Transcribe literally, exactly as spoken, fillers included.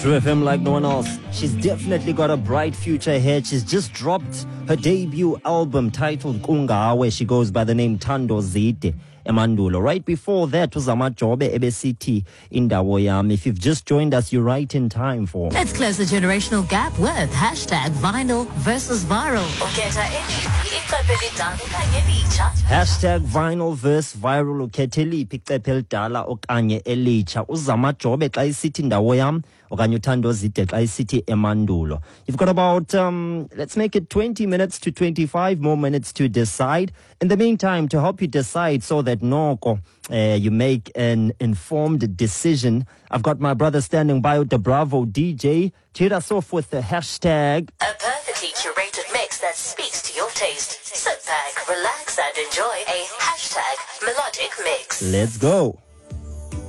True F M like no one else. She's definitely got a bright future ahead. She's just dropped her debut album titled Kunga, where she goes by the name Tando Zide Emandulo. Right before that was Amajobe Ebesiti Indawo Yam. If you've just joined us, you're right in time for Let's close the generational gap with hashtag vinyl versus viral. Hashtag vinyl verse viral ukhethe icepe elidala okanye elitsha uzamajobe xa isithi indawo yam okanye uthando zide xa isithi emandulo. You've got about um let's make it twenty minutes to twenty-five more minutes to decide. In the meantime, to help you decide so that noko uh, you make an informed decision, I've got my brother standing by with the Bravo D J. Cheer us off with the hashtag a perfectly curated mix that speaks to your taste. Sit back, relax and enjoy a hashtag melodic mix. Let's go.